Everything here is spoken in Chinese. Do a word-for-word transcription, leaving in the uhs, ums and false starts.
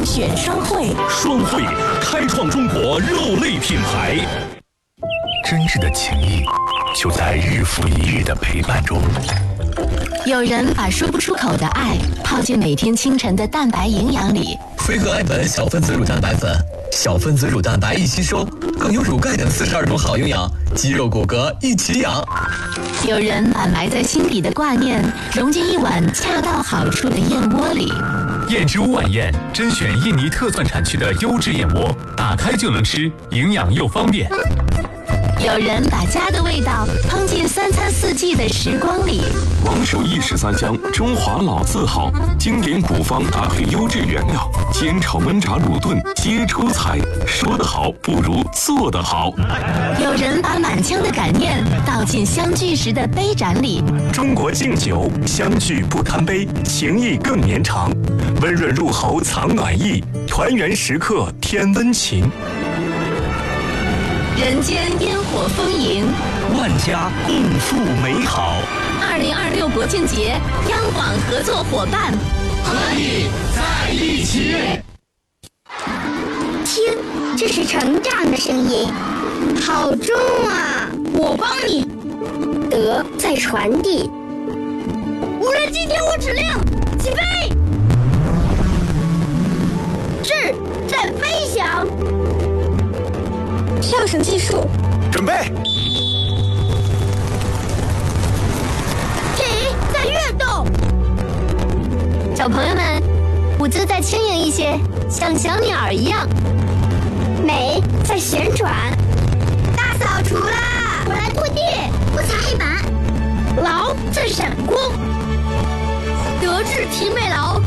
选双汇， 双汇开创中国肉类品牌。 真挚的情谊就在日复一日的陪伴中。 有人把说不出口的爱泡进每天清晨的蛋白营养里。 飞鹤爱本小分子乳蛋白粉，小分子乳蛋白易吸收，更有乳钙等四十二种好营养，肌肉骨骼一起养。 有人把埋在心底的挂念融进一碗恰到好处的燕窝里。 燕之屋晚宴甄选印尼特蒜产区的优质燕窝，打开就能吃，营养又方便。 有人把家的味道烹进三餐四季的时光里。 王守义十三香，中华老字号，经典古方搭配优质原料，煎炒焖炸卤炖皆出彩。说得好不如做得好。 有人把满腔的感念倒进相聚时的杯盏里。 中国敬酒，相聚不贪杯，情谊更绵长。温润入喉藏暖意，团圆时刻添温情。 人间烟火丰盈， 万家共赴美好。 二零二六国庆节，央广合作伙伴， 和你在一起。 听，这是成长的声音，好重啊！我帮你。德在传递。无人机天物指令，起飞。智在飞翔。跳绳技术， 准备。 体在跃动。 小朋友们，舞姿再轻盈一些，像小鸟一样。 美在旋转。大扫除啦！我来拖地，我擦黑板。劳在闪光。德智体美劳，